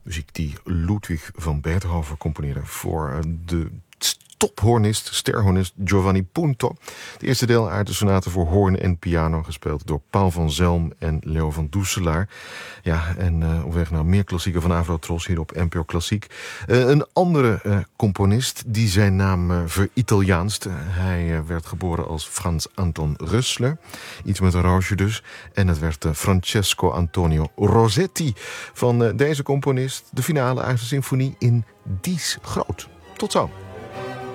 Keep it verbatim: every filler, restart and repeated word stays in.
Muziek die Ludwig van Beethoven componeerde voor de tophornist, sterhornist Giovanni Punto. Het eerste deel uit de sonate voor hoorn en piano, gespeeld door Paul van Zelm en Leo van Doeselaar. Ja, en uh, op weg naar meer klassieken van Avrotros hier op N P O Klassiek. Uh, een andere uh, componist die zijn naam uh, veritaliaanst. Uh, hij uh, werd geboren als Frans Anton Rössler. Iets met een roosje dus. En het werd uh, Francesco Antonio Rosetti. Van uh, deze componist de finale uit de symfonie in Dies Groot. Tot zo.